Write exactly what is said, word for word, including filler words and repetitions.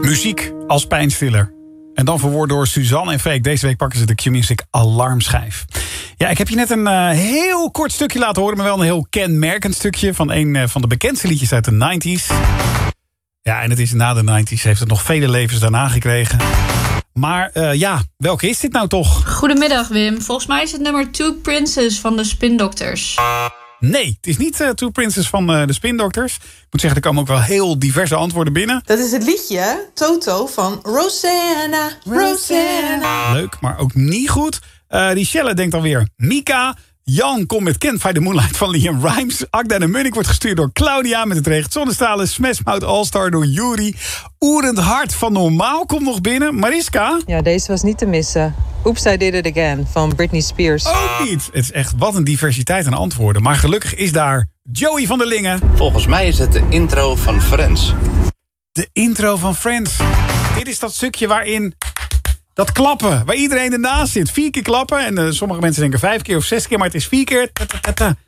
Muziek als pijnstiller. En dan verwoord door Suzanne en Freek. Deze week pakken ze de Q-Music alarmschijf. Ja, ik heb je net een uh, heel kort stukje laten horen... maar wel een heel kenmerkend stukje... van een uh, van de bekendste liedjes uit de nineties. Ja, en het is na de nineties. Heeft het nog vele levens daarna gekregen. Maar uh, ja, welke is dit nou toch? Goedemiddag, Wim. Volgens mij is het nummer Two Princes van de Spin Doctors. Nee, het is niet uh, Two Princes van uh, de Spin Doctors. Ik moet zeggen, er komen ook wel heel diverse antwoorden binnen. Dat is het liedje Toto van Rosanna, Rosanna. Leuk, maar ook niet goed. Uh, die Shelle denkt alweer Mika. Jan komt met Can't Fight the Moonlight van Liam Rimes. Agda de Munnik wordt gestuurd door Claudia met het regent zonnestralen. Smashmouth All-Star door Yuri. Oerend Hart van Normaal komt nog binnen. Mariska? Ja, deze was niet te missen. Oops, I Did It Again van Britney Spears. Ook niet. Het is echt wat een diversiteit aan antwoorden. Maar gelukkig is daar Joey van der Lingen. Volgens mij is het de intro van Friends. De intro van Friends. Dit is dat stukje waarin... dat klappen, waar iedereen ernaast zit. Vier keer klappen. En uh, sommige mensen denken vijf keer of zes keer, maar het is vier keer. Ta, ta, ta, ta.